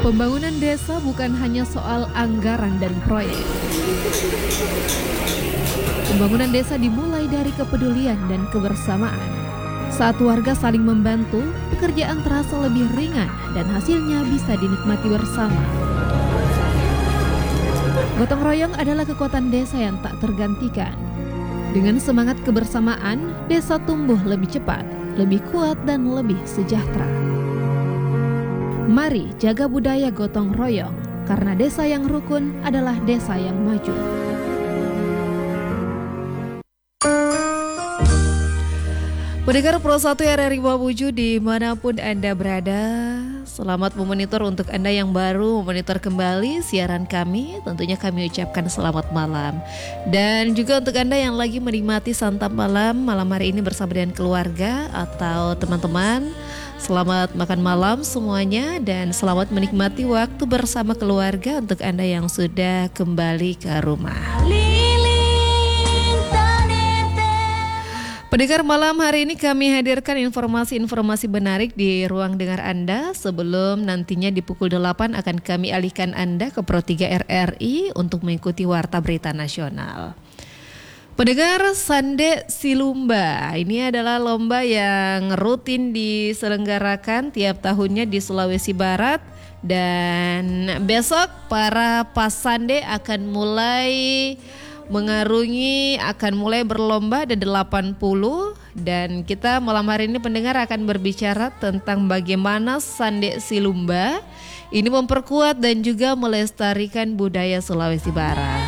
Pembangunan desa bukan hanya soal anggaran dan proyek. Pembangunan desa dimulai dari kepedulian dan kebersamaan. Saat warga saling membantu, pekerjaan terasa lebih ringan dan hasilnya bisa dinikmati bersama. Gotong royong adalah kekuatan desa yang tak tergantikan. Dengan semangat kebersamaan, desa tumbuh lebih cepat, lebih kuat, dan lebih sejahtera. Mari jaga budaya gotong royong, karena desa yang rukun adalah desa yang maju. Pendengar Pro 1 RRI Mamuju dimanapun Anda berada, selamat memonitor untuk Anda yang baru memonitor kembali siaran kami. Tentunya kami ucapkan selamat malam. Dan juga untuk Anda yang lagi menikmati santap malam hari ini bersama dengan keluarga atau teman-teman, selamat makan malam semuanya dan selamat menikmati waktu bersama keluarga untuk Anda yang sudah kembali ke rumah. Pendengar, malam hari ini kami hadirkan informasi-informasi menarik di ruang dengar Anda. Sebelum nantinya di pukul 8 akan kami alihkan Anda ke Pro 3 RRI untuk mengikuti Warta Berita Nasional. Pendengar, Sande Silumba ini adalah lomba yang rutin diselenggarakan tiap tahunnya di Sulawesi Barat. Dan besok para pasande akan mulai akan mulai berlomba ada 80 dan kita malam hari ini pendengar akan berbicara tentang bagaimana Sande Silumba ini memperkuat dan juga melestarikan budaya Sulawesi Barat.